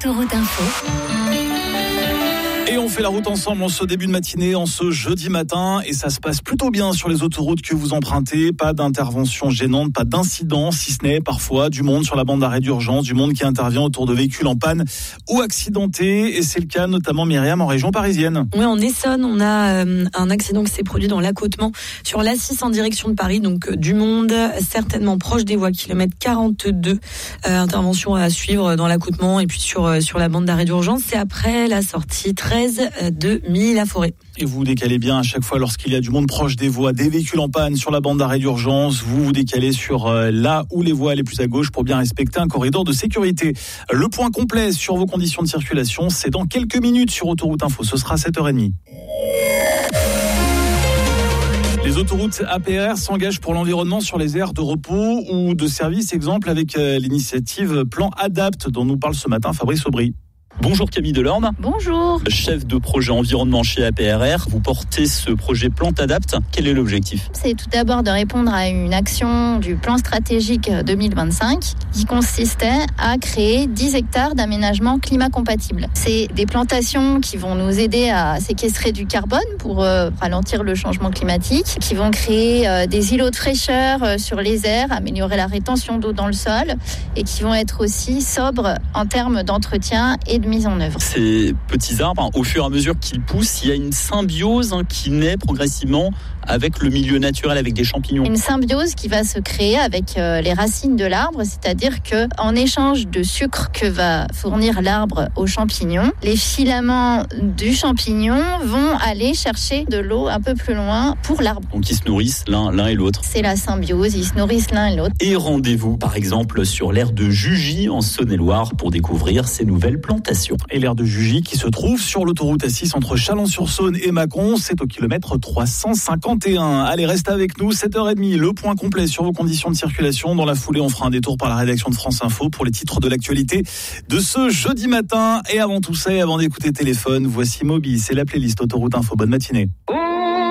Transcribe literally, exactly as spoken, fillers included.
Autoroute Info. Et on fait la route ensemble en ce début de matinée, en ce jeudi matin. Et ça se passe plutôt bien sur les autoroutes que vous empruntez. Pas d'intervention gênante, pas d'incident, si ce n'est parfois du monde sur la bande d'arrêt d'urgence, du monde qui intervient autour de véhicules en panne ou accidentés. Et c'est le cas notamment, Myriam, en région parisienne. Oui, en Essonne, on a euh, un accident qui s'est produit dans l'accotement sur l'A six en direction de Paris. Donc euh, du monde, certainement proche des voies, kilomètre quarante-deux. Euh, intervention à suivre dans l'accotement et puis sur, euh, sur la bande d'arrêt d'urgence. C'est après la sortie treize de Milly-la-Forêt. Et vous vous décalez bien à chaque fois lorsqu'il y a du monde proche des voies, des véhicules en panne sur la bande d'arrêt d'urgence. Vous vous décalez sur euh, là où les voies les plus à gauche pour bien respecter un corridor de sécurité. Le point complet sur vos conditions de circulation, c'est dans quelques minutes sur Autoroute Info. Ce sera sept heures trente. Les autoroutes A P R R s'engagent pour l'environnement sur les aires de repos ou de service. Exemple avec euh, l'initiative Plan Adapt dont nous parle ce matin Fabrice Aubry. Bonjour Camille Delorme. Bonjour. Chef de projet environnement chez A P R R, vous portez ce projet Plan Adapt. Quel est l'objectif ? C'est tout d'abord de répondre à une action du plan stratégique deux mille vingt-cinq qui consistait à créer dix hectares d'aménagement climat compatible. C'est des plantations qui vont nous aider à séquestrer du carbone pour euh, ralentir le changement climatique, qui vont créer euh, des îlots de fraîcheur euh, sur les airs, améliorer la rétention d'eau dans le sol et qui vont être aussi sobres en termes d'entretien et de mise en œuvre. Ces petits arbres, hein, au fur et à mesure qu'ils poussent, il y a une symbiose hein, qui naît progressivement avec le milieu naturel, avec des champignons. Une symbiose qui va se créer avec euh, les racines de l'arbre, c'est-à-dire que en échange de sucre que va fournir l'arbre aux champignons, les filaments du champignon vont aller chercher de l'eau un peu plus loin pour l'arbre. Donc ils se nourrissent l'un, l'un et l'autre. C'est la symbiose, ils se nourrissent l'un et l'autre. Et rendez-vous par exemple sur l'aire de Jugy en Saône-et-Loire pour découvrir ces nouvelles plantations. Et l'aire de Jugy qui se trouve sur l'autoroute A six entre Chalon-sur-Saône et Mâcon, c'est au kilomètre trois cent cinquante et un. Allez, restez avec nous, sept heures trente, le point complet sur vos conditions de circulation. Dans la foulée, on fera un détour par la rédaction de France Info pour les titres de l'actualité de ce jeudi matin. Et avant tout ça, et avant d'écouter Téléphone, voici Moby, c'est la playlist Autoroute Info. Bonne matinée.